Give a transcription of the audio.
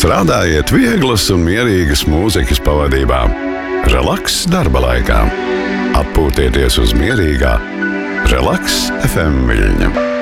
Strādājiet vieglas un mierīgas mūzikas pavadībā. Relaks darba laikā. Atpūtieties uz mierīgā Relaks FM viļņa.